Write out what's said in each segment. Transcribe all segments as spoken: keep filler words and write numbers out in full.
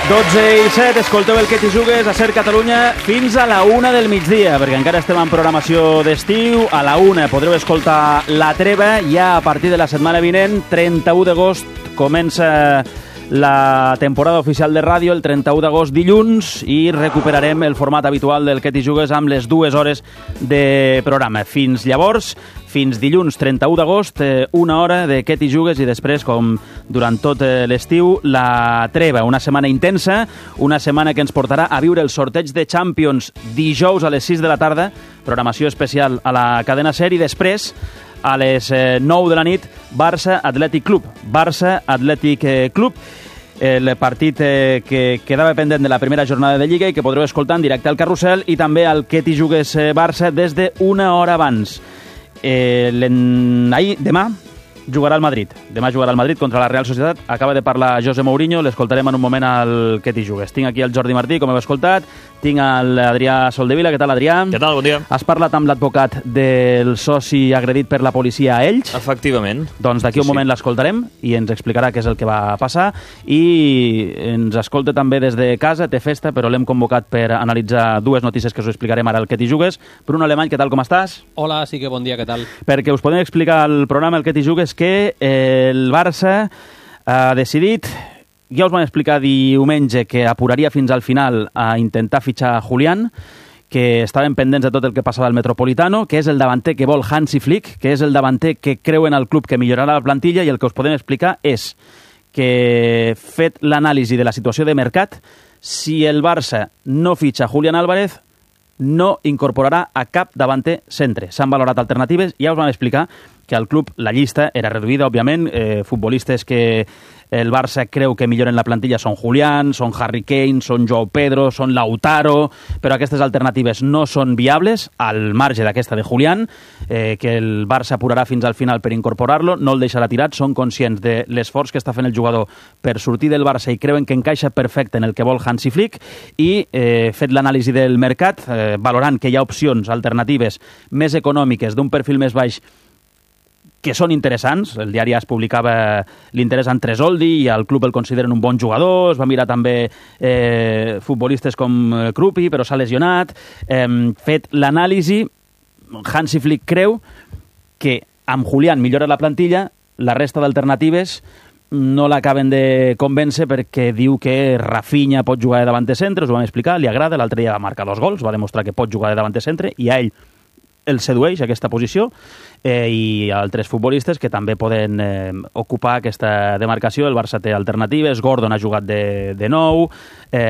dotze i set, escolteu el Que t'hi jugues a Ser Catalunya fins a la una del migdia, perquè encara estem en programació d'estiu. A la una podreu escoltar La Treva. Ja a partir de la setmana vinent, trenta-u d'agost, comença la temporada oficial de ràdio, el trenta-u d'agost dilluns, i recuperarem el format habitual del Que t'hi jugues amb les dues hores de programa. Fins llavors, fins dilluns trenta-u d'agost, una hora de Que t'hi jugues, i després, com durant tot l'estiu, La Treva. Una setmana intensa, una setmana que ens portarà a viure el sorteig de Champions dijous a les sis de la tarda, programació especial a la cadena SER, i després, a les nou de la nit, Barça Atlètic Club. Barça Atlètic Club, el partit que quedava pendent de la primera jornada de Lliga i que podreu escoltar en directe al Carrusel, i també al Que t'hi jugues Barça des d'una hora abans. Eh, ahir, demà, jugarà el Madrid. Demà jugarà el Madrid contra la Real Societat. Acaba de parlar José Mourinho, l'escoltarem en un moment al Que t'hi jugues. Tinc aquí el Jordi Martí, com heu escoltat. Tinc l'Adrià Soldevila. Què tal, Adrià? Què tal? Bon dia. Has parlat amb l'advocat del soci agredit per la policia a Elx? Efectivament. Doncs d'aquí un sí, moment sí. l'escoltarem i ens explicarà què és el que va passar. I ens escolta també des de casa, té festa, però l'hem convocat per analitzar dues notícies que us explicarem ara al Que t'hi jugues. Bruno Alemany, què tal, com estàs? Hola, sí que bon dia, què tal? Perquè us podem explicar el programa al Que t'hi jugues que el Barça ha decidit, ja us vam explicar diumenge, que apuraria fins al final a intentar fitxar Julián, que estaven pendents de tot el que passava al Metropolitano, que és el davanter que vol Hansi Flick, que és el davanter que creu en el club que millorarà la plantilla, i el que us podem explicar és que, fet l'anàlisi de la situació de mercat, si el Barça no fitxa Julián Álvarez, no incorporarà a cap davanter centre. S'han valorat alternatives, ja us vam explicar que al club la llista era reduïda, òbviament. Eh, futbolistes que el Barça creu que milloren la plantilla són Julián, són Harry Kane, són Joao Pedro, són Lautaro, però aquestes alternatives no són viables, al marge d'aquesta de Julián, eh, que el Barça apurarà fins al final per incorporar-lo, no el deixarà tirat, són conscients de l'esforç que està fent el jugador per sortir del Barça i creuen que encaixa perfecte en el que vol Hansi Flick, i eh, fet l'anàlisi del mercat, eh, valorant que hi ha opcions alternatives més econòmiques d'un perfil més baix que són interessants. El diari AS publicava l'interès en Tresoldi i el club el consideren un bon jugador. Es va mirar també eh, futbolistes com Krupi, però s'ha lesionat. Eh, fet l'anàlisi, Hansi Flick creu que amb Julián millora la plantilla, la resta d'alternatives no l'acaben de convèncer, perquè diu que Rafinha pot jugar de davanter centre, us ho vam explicar, li agrada, l'altre dia va marcar dos gols, va demostrar que pot jugar de davanter centre, i a ell el sedueix aquesta posició, eh, i altres futbolistes que també poden eh, ocupar aquesta demarcació. El Barça té alternatives, Gordon ha jugat de, de nou, eh,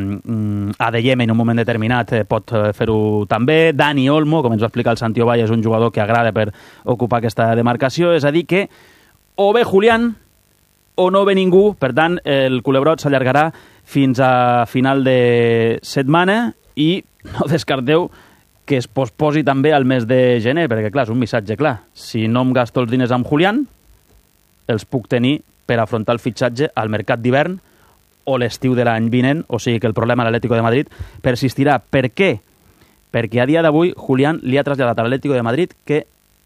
Adeyemi en un moment determinat eh, pot fer-ho també, Dani Olmo, com ens va explicar el Santi Ovall, és un jugador que agrada per ocupar aquesta demarcació, és a dir que o bé Julián o no ve ningú. Per tant, el culebrot s'allargarà fins a final de setmana, i no descarteu que es posposi també al mes de gener, perquè, clar, és un missatge clar. Si no em gasto els diners amb Julián, els puc tenir per afrontar el fitxatge al mercat d'hivern o l'estiu de l'any vinent, o sigui que el problema a l'Atlético de Madrid persistirà. Per què? Perquè a dia d'avui Julián li ha traslladat a l'Atlético de Madrid que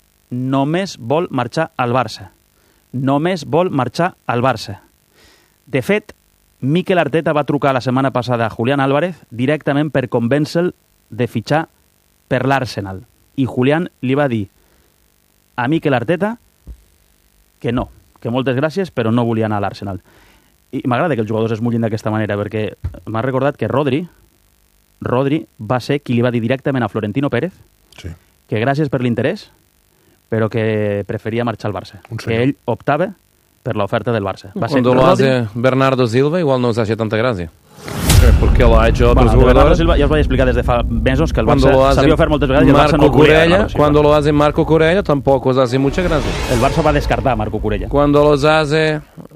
només vol marxar al Barça. Només vol marxar al Barça. De fet, Mikel Arteta va trucar la setmana passada a Julián Álvarez directament per convèncer-lo de fitxar per l'Arsenal. I Julián li va dir a Mikel Arteta que no, que moltes gràcies, però no volia anar a l'Arsenal. I m'agrada que els jugadors es mullin d'aquesta manera, perquè m'ha recordat que Rodri, Rodri va ser qui li va dir directament a Florentino Pérez sí. que gràcies per l'interès, però que preferia marxar al Barça. Que ell optava per l'oferta del Barça. Va Cuando ser lo Rodri... hace Bernardo Silva, igual no os hace tanta gracia. Porque lo ha hecho otros bueno, jugadores. Silva, ja us vaig explicar des de fa mesos que el Cuando Barça s'havia ofert moltes vegades i el Barça no Curella, cuando lo hace Marco Curella tampoco os hace mucha gracia. El Barça va descartar a Marco Curella. Cuando los hace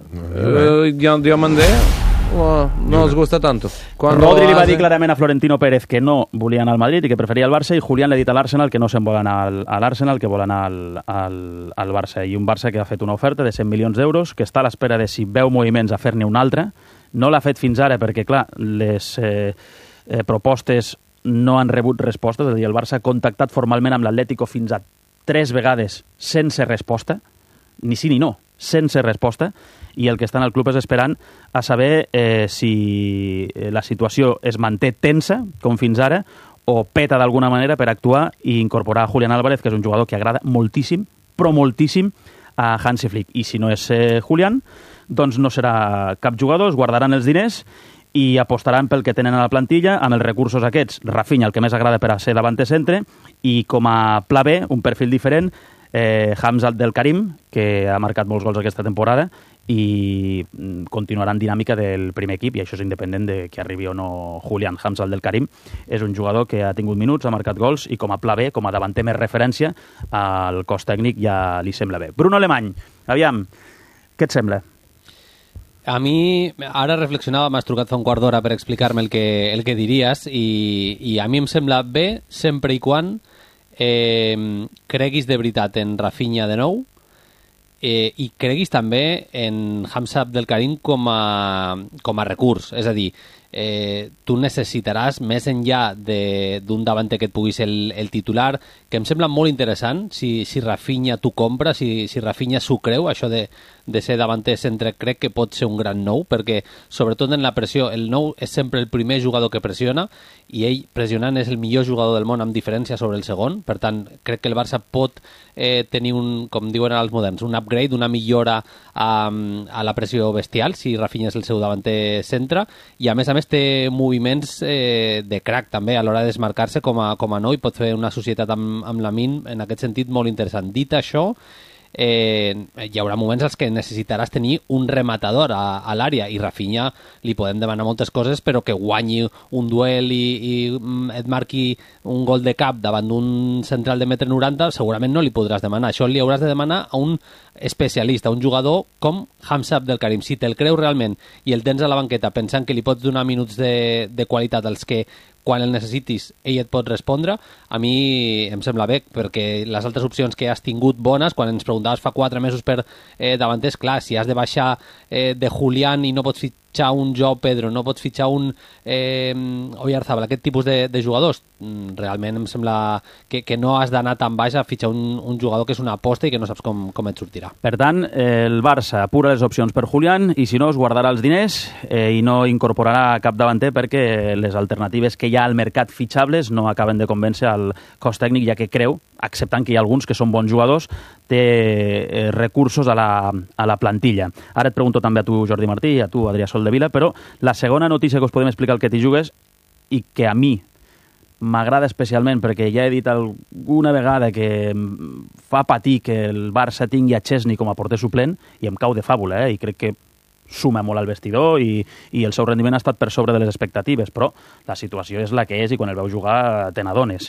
eh, Diomandé, oh, no os gusta tanto. Cuando Rodri li va hace... dir clarament a Florentino Pérez que no volia anar al Madrid i que preferia el Barça, i Julián li ha dit a l'Arsenal que no se'n vol anar al, a l'Arsenal, que vol anar al, al, al Barça. I un Barça que ha fet una oferta de cent milions d'euros, que està a l'espera de si veu moviments a fer-ne un altre. No l'ha fet fins ara perquè, clar, les eh, eh, propostes no han rebut respostes. És a dir, el Barça ha contactat formalment amb l'Atlético fins a tres vegades sense resposta, ni sí ni no, sense resposta, i el que estan al club és esperant a saber eh, si la situació es manté tensa, com fins ara, o peta d'alguna manera per actuar i incorporar a Julián Álvarez, que és un jugador que agrada moltíssim, però moltíssim, a Hansi Flick. I si no és eh, Julián, doncs no serà cap jugador, es guardaran els diners i apostaran pel que tenen a la plantilla, amb els recursos aquests, Rafinha, el que més agrada per a ser davanter centre, i com a pla B, un perfil diferent, eh, Hamza Abdelkarim, que ha marcat molts gols aquesta temporada, i continuarà en dinàmica del primer equip, i això és independent de que arribi o no Julián. Hamza Abdelkarim és un jugador que ha tingut minuts, ha marcat gols, i com a pla B, com a davanter més referència, al cos tècnic ja li sembla bé. Bruno Alemany, aviam, què et sembla? A mi, ara reflexionava, m'has trucat fa un quart d'hora per explicar-me el que, el que diries, i, i a mi em sembla bé sempre i quan eh, creguis de veritat en Rafinha de nou, eh, i creguis també en Hamza Abdelkarim com a, com a recurs. És a dir, eh, tu necessitaràs, més enllà d'un davanter que et pugui ser el, el titular, que em sembla molt interessant, si, si Rafinha t'ho compra, si, si Rafinha s'ho creu, això de, de ser davanter centre, crec que pot ser un gran nou, perquè sobretot en la pressió, el nou és sempre el primer jugador que pressiona, i ell pressionant és el millor jugador del món amb diferència sobre el segon. Per tant, crec que el Barça pot eh, tenir un, com diuen els moderns, un upgrade, una millora a, a la pressió bestial, si Rafinha és el seu davanter centre, i a més a més té moviments eh, de crack també a l'hora de desmarcar-se com a, com a nou, i pot fer una societat amb, amb Lamine en aquest sentit molt interessant. Dit això, eh, hi haurà moments als que necessitaràs tenir un rematador a, a l'àrea, i Rafinha li podem demanar moltes coses, però que guanyi un duel i, i et marqui un gol de cap davant d'un central de metre noranta, segurament no li podràs demanar. Això li hauràs de demanar a un especialista, un jugador com Hamza Abdelkarim. Si te'l creus realment i el tens a la banqueta pensant que li pots donar minuts de, de qualitat als que quan el necessitis ell et pot respondre, a mi em sembla bé, perquè les altres opcions que has tingut bones, quan ens preguntaves fa quatre mesos per eh, davanters, clar, si has de baixar eh, de Julián i no pots fitxar un Joao Pedro, no pots fitxar un eh, Oyarzabal, aquest tipus de, de jugadors, realment em sembla que, que no has d'anar tan baix a fitxar un, un jugador que és una aposta i que no saps com, com et sortirà. Per tant, el Barça apura les opcions per Julián, i si no, es guardarà els diners eh, i no incorporarà cap davanter, perquè les alternatives que hi ha al mercat fitxables no acaben de convèncer al cos tècnic, ja que creu, acceptant que hi ha alguns que són bons jugadors, té eh, recursos a la, a la plantilla. Ara et pregunto també a tu, Jordi Martí, i a tu, Adrià Soldevila, però la segona notícia que us podem explicar al que t'hi jugues, i que a mi m'agrada especialment, perquè ja he dit alguna vegada que fa patir que el Barça tingui a Chesney com a porter suplent, i em cau de fàbula, eh? I crec que suma molt al vestidor, i, i el seu rendiment ha estat per sobre de les expectatives, però la situació és la que és, i quan el veu jugar te n'adones.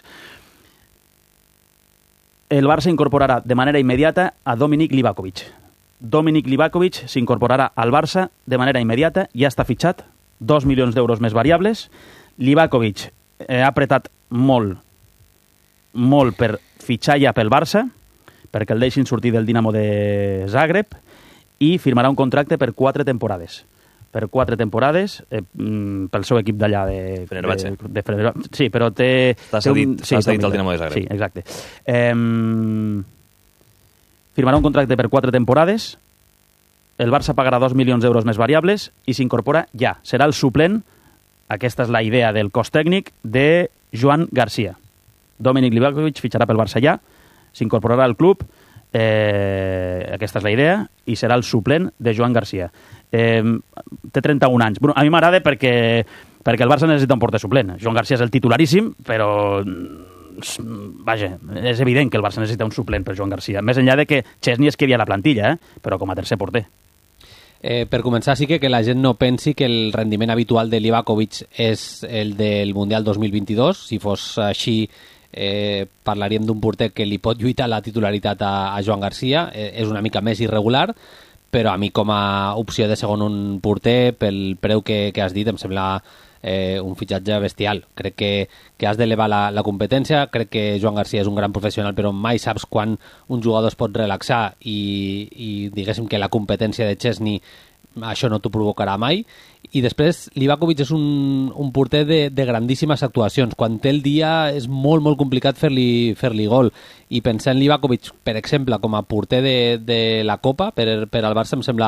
El Barça incorporarà de manera immediata a Dominik Livakovic. Dominik Livakovic s'incorporarà al Barça de manera immediata, ja està fitxat, dos milions d'euros més variables. Livakovic eh, ha apretat molt, molt per fitxar ja pel Barça, perquè el deixin sortir del Dinamo de Zagreb, i firmarà un contracte per quatre temporades. Per quatre temporades, eh, pel seu equip d'allà de... Fenerbahce. De, de Fenerbahce. Sí, però té... Està cedit, sí, cedit al Dinamo de Zagreb. Sí, exacte. Eh, firmarà un contracte per quatre temporades, el Barça pagarà dos milions d'euros més variables i s'incorpora ja. Serà el suplent, aquesta és la idea del cos tècnic, de Joan Garcia. Dominik Livakovic fitxarà pel Barça ja, s'incorporarà al club, eh, aquesta és la idea, i serà el suplent de Joan Garcia. Eh, té trenta-un anys. Bueno, a mi m'agrada perquè, perquè el Barça necessita un porter suplent. Joan Garcia és el titularíssim, però vaja, és evident que el Barça necessita un suplent per Joan Garcia. Més enllà de que Chesney es quedi a la plantilla, eh? Però com a tercer porter. Eh, per començar, sí que, que la gent no pensi que el rendiment habitual de Livakovic és el del Mundial dos mil vint-i-dos. Si fos així, eh, parlaríem d'un porter que li pot lluitar la titularitat a, a Joan Garcia. Eh, és una mica més irregular, però a mi com a opció de segon un porter, pel preu que, que has dit, em sembla eh, un fitxatge bestial. Crec que, que has d'elevar la, la competència. Crec que Joan Garcia és un gran professional, però mai saps quan un jugador es pot relaxar, i, i diguéssim que la competència de Chesney això no t'ho provocarà mai. I després Livakovic és un, un porter de, de grandíssimes actuacions. Quan té el dia és molt molt complicat fer-li fer-li gol, i pensar en Livakovic, per exemple, com a porter de, de la Copa per, per al Barça em sembla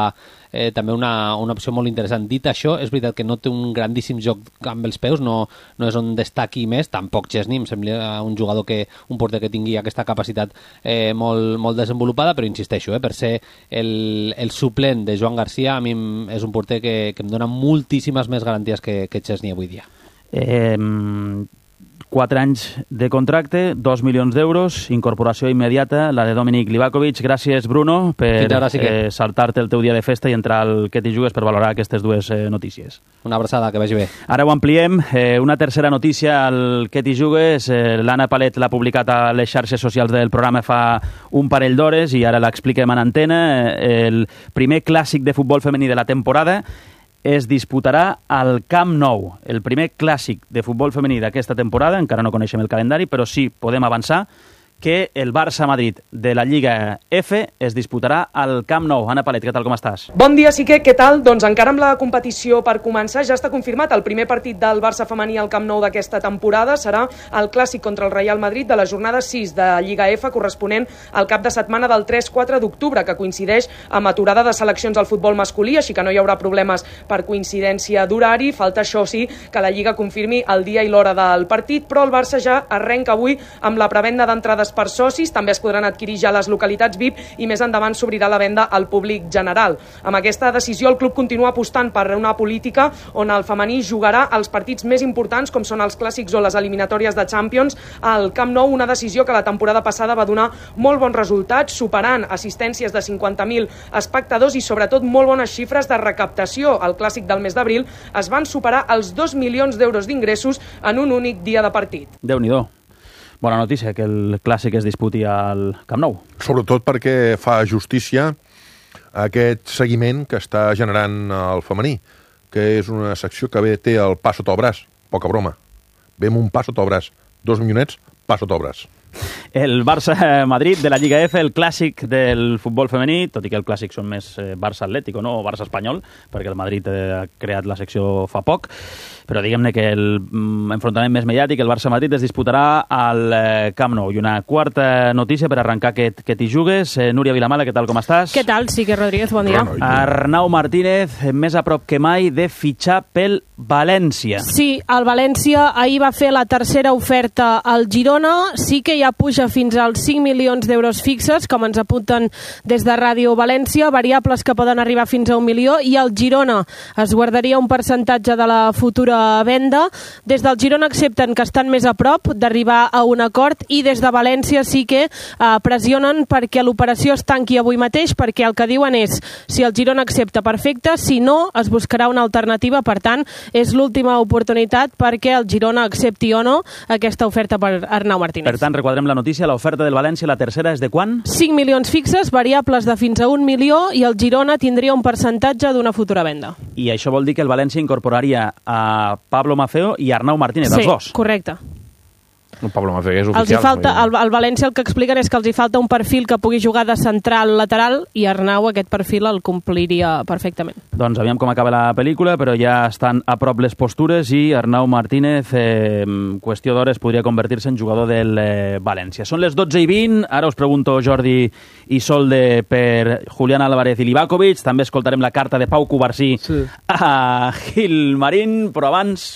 eh, també una, una opció molt interessant. Dit això, és veritat que no té un grandíssim joc amb els peus, no, no és on destaqui més, tampoc Chesney, em sembla un jugador que, un porter que tingui aquesta capacitat eh, molt, molt desenvolupada, però insisteixo, eh, per ser el, el suplent de Joan Garcia, a mi és un porter que, que em dona moltíssimes més garanties que, que Chesney avui dia. Eh, quatre anys de contracte, dos milions d'euros, incorporació immediata, la de Dominic Livakovic. Gràcies, Bruno, per sí que... eh, saltar-te el teu dia de festa i entrar al Que t'hi jugues per valorar aquestes dues eh, notícies. Una abraçada, que vagi bé. Ara ho ampliem. Eh, una tercera notícia al Que t'hi jugues. Eh, L'Anna Palet l'ha publicat a les xarxes socials del programa fa un parell d'hores i ara l'expliquem en antena. Eh, el primer clàssic de futbol femení de la temporada es disputarà al Camp Nou. El primer clàssic de futbol femení d'aquesta temporada, encara no coneixem el calendari, però sí podem avançar que el Barça-Madrid de la Lliga F es disputarà al Camp Nou. Anna Palet, què tal, com estàs? Bon dia, Sique, què tal? Doncs encara amb la competició per començar, ja està confirmat el primer partit del Barça femení al Camp Nou d'aquesta temporada. Serà el clàssic contra el Real Madrid de la jornada sis de Lliga F, corresponent al cap de setmana del tres quatre d'octubre, que coincideix amb aturada de seleccions al futbol masculí, així que no hi haurà problemes per coincidència d'horari. Falta, això sí, que la Lliga confirmi el dia i l'hora del partit, però el Barça ja arrenca avui amb la prevenda d'entrades per socis, també es podran adquirir ja les localitats V I P i més endavant s'obrirà la venda al públic general. Amb aquesta decisió el club continua apostant per una política on el femení jugarà els partits més importants, com són els clàssics o les eliminatòries de Champions al Camp Nou, una decisió que la temporada passada va donar molt bons resultats, superant assistències de cinquanta mil espectadors i sobretot molt bones xifres de recaptació. Al clàssic del mes d'abril es van superar els dos milions d'euros d'ingressos en un únic dia de partit. Déu-n'hi-do. Bona notícia que el clàssic es disputi al Camp Nou. Sobretot perquè fa justícia a aquest seguiment que està generant el femení, que és una secció que bé té el pa sota el braç, poca broma. Ve amb un pa sota el braç, dos milionets, pa sota el braç. El Barça-Madrid de la Lliga F, el clàssic del futbol femení, tot i que el clàssic són més Barça-Atlético, no? O Barça-Espanyol, perquè el Madrid ha creat la secció fa poc, però diguem-ne que l'enfrontament més mediàtic, el Barça-Madrid, es disputarà al Camp Nou. I una quarta notícia per arrencar que, que t'hi jugues. Núria Vilamala, què tal, com estàs? Què tal, Sique Rodríguez, bon dia. Bueno, Arnau Martínez, més a prop que mai de fitxar pel València. Sí, el València ahir va fer la tercera oferta al Girona, sí que ja puja fins als cinc milions d'euros fixes, com ens apunten des de Ràdio València, variables que poden arribar fins a un milió, i el Girona es guardaria un percentatge de la futura venda. Des del Girona accepten que estan més a prop d'arribar a un acord i des de València sí que eh, pressionen perquè l'operació es tanqui avui mateix, perquè el que diuen és, si el Girona accepta, perfecte, si no, es buscarà una alternativa. Per tant, és l'última oportunitat perquè el Girona accepti o no aquesta oferta per Arnau Martínez. Per tant, requadrem la notícia, l'oferta del València, la tercera, és de quan? cinc milions fixes, variables de fins a un milió, i el Girona tindria un percentatge d'una futura venda. I això vol dir que el València incorporaria a Pablo Maceo i Arnau Martínez, els sí, dos. Sí, correcte. El Pablo Maceo és oficial. Els hi falta, el, el València el que expliquen és que els hi falta un perfil que pugui jugar de central lateral i Arnau aquest perfil el compliria perfectament. Doncs aviam com acaba la pel·lícula, però ja estan a prop les postures i Arnau Martínez, eh, qüestió d'hores, podria convertir-se en jugador del eh, València. Són les dotze i vint, ara us pregunto Jordi i Solde per Julián Álvarez i Livakovic, també escoltarem la carta de Pau Cubarsí sí. a Gil Marín, però abans...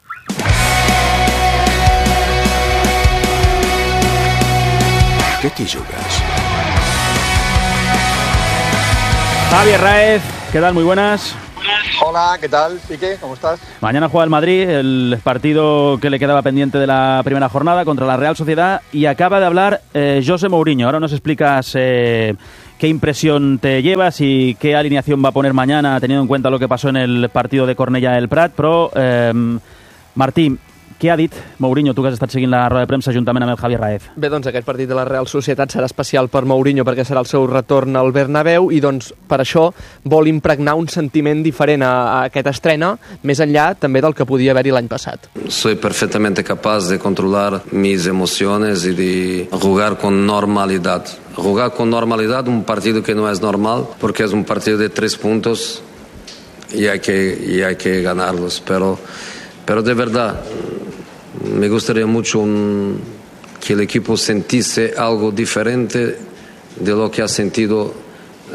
¿Qué te jugas? Javier Raez, ¿qué tal? Muy buenas. Hola, ¿qué tal? Pique, ¿cómo estás? Mañana juega el Madrid, el partido que le quedaba pendiente de la primera jornada contra la Real Sociedad, y acaba de hablar eh, José Mourinho. Ahora nos explicas eh, qué impresión te llevas y qué alineación va a poner mañana, teniendo en cuenta lo que pasó en el partido de Cornellà del Prat. Però, eh, Martí, què ha dit Mourinho, tu que has estat seguint la roda de premsa juntament amb el Javier Raez? Bé, doncs aquest partit de la Real Societat serà especial per Mourinho perquè serà el seu retorn al Bernabéu i doncs per això vol impregnar un sentiment diferent a, a aquesta estrena, més enllà també del que podia haver-hi l'any passat. Soy perfectamente capaz de controlar mis emociones y de jugar con normalidad. Jugar con normalidad un partido que no es normal porque es un partido de tres puntos y hay que, y hay que ganarlos, pero, pero de verdad... Me gustaría mucho un, que el equipo sintiese algo diferente de lo que ha sentido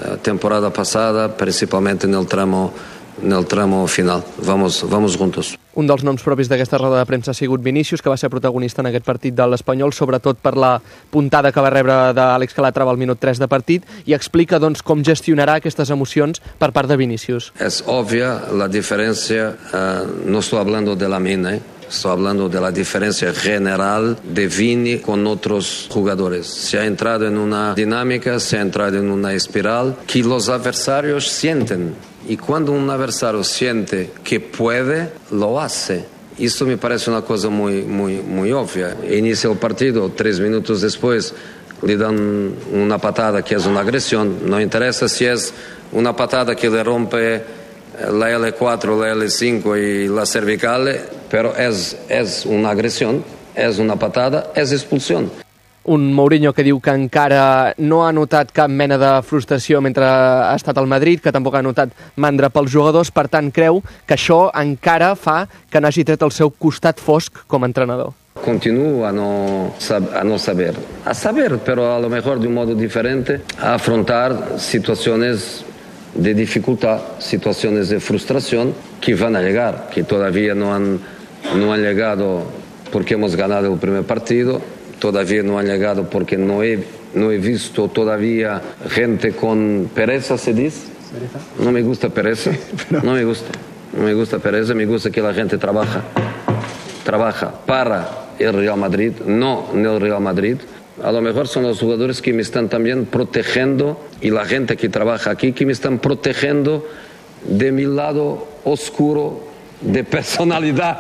temporada pasada, principalmente en el tramo en el tramo final. Vamos, vamos juntos. Un dels noms propis d'aquesta roda de premsa ha sigut Vinícius, que va ser protagonista en aquest partit de l'Espanyol, sobretot per la puntada que va rebre d'Àlex Calatrava al minut tres de partit, i explica doncs, com gestionarà aquestes emocions per part de Vinícius. Es obvia la diferencia, uh, no estoy hablando de la mina, eh? Estoy hablando de la diferencia general de Vini con otros jugadores. Se ha entrado en una dinámica, se ha entrado en una espiral que los adversarios sienten. Y cuando un adversario siente que puede, lo hace. Esto me parece una cosa muy, muy, muy obvia. Inicia el partido, tres minutos después le dan una patada que es una agresión. No interesa si es una patada que le rompe la L cuatro, la L cinco y la cervical, pero es, es una agresión, es una patada, es expulsión. Un Mourinho que diu que encara no ha notat cap mena de frustració mentre ha estat al Madrid, que tampoc ha notat mandra pels jugadors, per tant creu que això encara fa que n'hagi tret el seu costat fosc com a entrenador. Continúo a no, a no saber, a saber, pero a lo mejor de un modo diferente, a afrontar situaciones de dificultad, situaciones de frustración que van a llegar, que todavía no han, no han llegado porque hemos ganado el primer partido, todavía no han llegado porque no he, no he visto todavía gente con pereza, ¿se dice? No me gusta pereza, no me gusta, no me gusta pereza, me gusta que la gente trabaja, trabaja para el Real Madrid, no en el Real Madrid. A lo mejor son los jugadores que me están también protegiendo y la gente que trabaja aquí que me están protegiendo de mi lado oscuro de personalidad.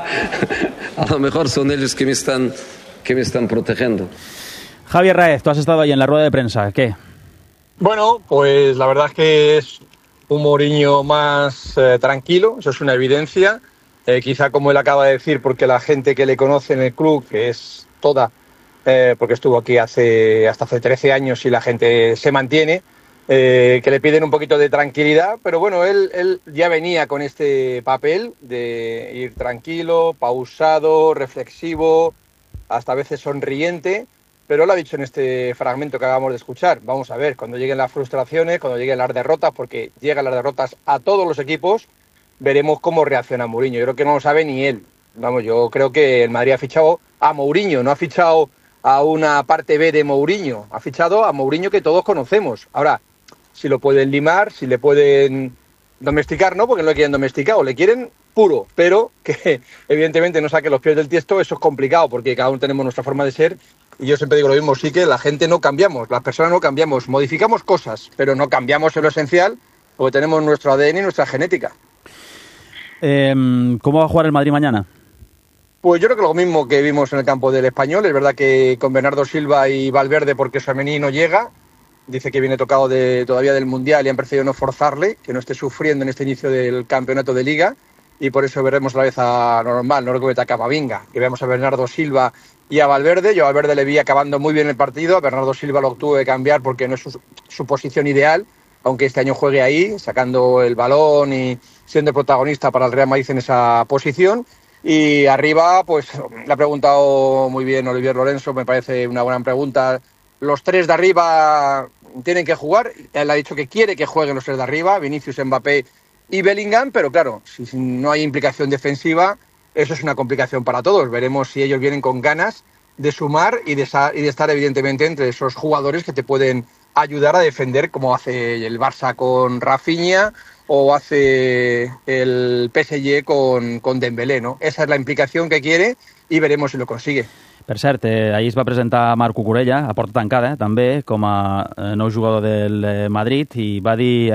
A lo mejor son ellos que me están, que me están protegiendo. Javier Raez, tú has estado ahí en la rueda de prensa, ¿qué? Bueno, pues la verdad es que es un Mourinho más eh, tranquilo, eso es una evidencia. Eh, quizá como él acaba de decir, porque la gente que le conoce en el club, que es toda, Eh, porque estuvo aquí hace hasta hace trece años y la gente se mantiene, eh, que le piden un poquito de tranquilidad, pero bueno, él, él ya venía con este papel de ir tranquilo, pausado, reflexivo, hasta a veces sonriente, pero lo ha dicho en este fragmento que acabamos de escuchar. Vamos a ver, cuando lleguen las frustraciones, cuando lleguen las derrotas, porque llegan las derrotas a todos los equipos, veremos cómo reacciona Mourinho. Yo creo que no lo sabe ni él. Vamos, yo creo que el Madrid ha fichado a Mourinho, no ha fichado a una parte B de Mourinho, ha fichado a Mourinho que todos conocemos. Ahora, si lo pueden limar, si le pueden domesticar, no, porque no le quieren domesticar, o le quieren puro, pero que evidentemente no saque los pies del tiesto, eso es complicado, porque cada uno tenemos nuestra forma de ser, y yo siempre digo lo mismo, sí que la gente no cambiamos, las personas no cambiamos, modificamos cosas, pero no cambiamos en lo esencial, porque tenemos nuestro A D N y nuestra genética. Eh, ¿Cómo va a jugar el Madrid mañana? Pues yo creo que lo mismo que vimos en el campo del Español. Es verdad que con Bernardo Silva y Valverde, porque Tchouaméni no llega, dice que viene tocado de, todavía del Mundial y han preferido no forzarle, que no esté sufriendo en este inicio del campeonato de Liga, y por eso veremos la vez a normal, no creo que meta a Camavinga, que veamos a Bernardo Silva y a Valverde. Yo a Valverde le vi acabando muy bien el partido, a Bernardo Silva lo tuve que cambiar porque no es su, su posición ideal, aunque este año juegue ahí, sacando el balón y siendo protagonista para el Real Madrid en esa posición. Y arriba, pues le ha preguntado muy bien Olivier Lorenzo, me parece una buena pregunta. Los tres de arriba tienen que jugar, él ha dicho que quiere que jueguen los tres de arriba, Vinicius, Mbappé y Bellingham, pero claro, si no hay implicación defensiva, eso es una complicación para todos. Veremos si ellos vienen con ganas de sumar y de, y de estar evidentemente entre esos jugadores que te pueden ayudar a defender, como hace el Barça con Rafinha, o hace el P S G con, con Dembélé, no? Esa es la implicación que quiere i veremos si lo consigue. Per cert, eh, ahir es va presentar Marc Cucurella, a porta tancada, eh, també, com a eh, nou jugador del Madrid, i va dir